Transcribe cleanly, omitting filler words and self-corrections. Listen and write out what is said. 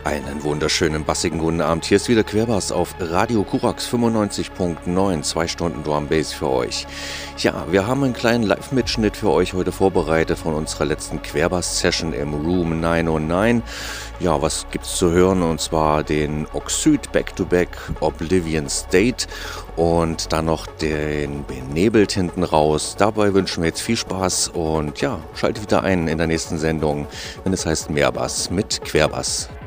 Einen wunderschönen bassigen guten Abend. Hier ist wieder Querbass auf Radio Kurax 95.9. 2 Stunden Drum Bass für euch. Ja, wir haben einen kleinen Live-Mitschnitt für euch heute vorbereitet von unserer letzten Querbass-Session im Room 909. Ja, was gibt's zu hören? Und zwar den Oxyd Back-to-Back Oblivion State und dann noch den Benebelt hinten raus. Dabei wünschen wir jetzt viel Spaß und ja, schaltet wieder ein in der nächsten Sendung, wenn es heißt Mehrbass mit Querbass.